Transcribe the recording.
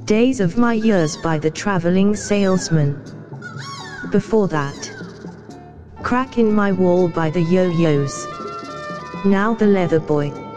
Days of My Years by The Traveling Salesman. Before that, Crack in My Wall by the Yo-Yos. Now The Leather Boy.